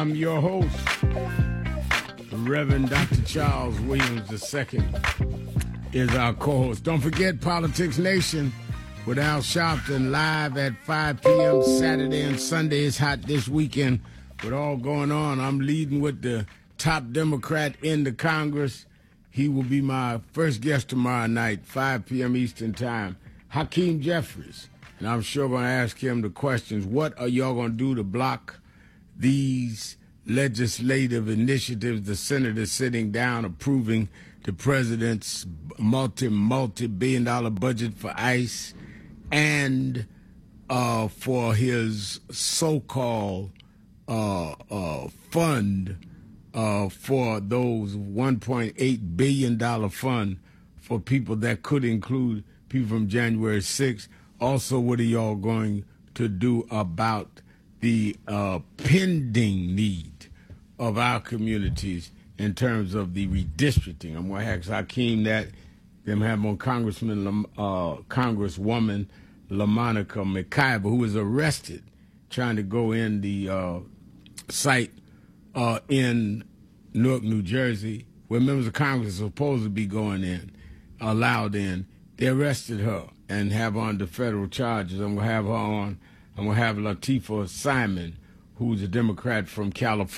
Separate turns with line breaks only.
I'm your host, Reverend Dr. Charles Williams II is our co-host. Don't forget Politics Nation with Al Sharpton live at 5 p.m. Saturday and Sunday. It's hot this weekend with all going on. I'm leading with the top Democrat in the Congress. He will be my first guest tomorrow night, 5 p.m. Eastern Time, Hakeem Jeffries. And I'm sure going to ask him the questions. What are y'all going to do to block these legislative initiatives? The Senate is sitting down approving the president's multi-billion-dollar budget for ICE and for his so-called fund for those $1.8 billion fund for people that could include people from January 6th. Also, what are y'all going to do about the pending need of our communities in terms of the redistricting? I'm going to ask Hakeem that. Then we have on Congresswoman LaMonica McIver, who was arrested trying to go in the site in Newark, New Jersey, where members of Congress are supposed to be going in, allowed in. They arrested her and have her under federal charges. I'm going to have her on. I'm going to have Latifah Simon, who's a Democrat from California.